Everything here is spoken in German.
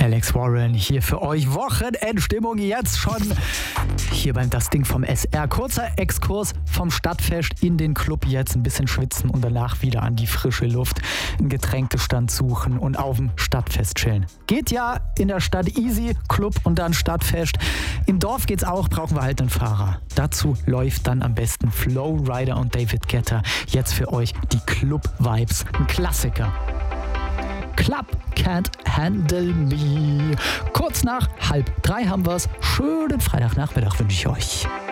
Alex Warren hier für euch. Wochenendstimmung jetzt schon hier beim Das Ding vom SR. Kurzer Exkurs vom Stadtfest in den Club jetzt. Ein bisschen schwitzen und danach wieder an die frische Luft. Einen Getränkestand suchen und auf dem Stadtfest chillen. Geht ja in der Stadt easy, Club und dann Stadtfest. Im Dorf geht's auch, brauchen wir halt einen Fahrer. Dazu läuft dann am besten Flow Rider und David Guetta. Jetzt für euch die Club-Vibes. Ein Klassiker. Club Can't Handle Me. Kurz nach 2:30 haben wir's. Schönen Freitagnachmittag wünsche ich euch.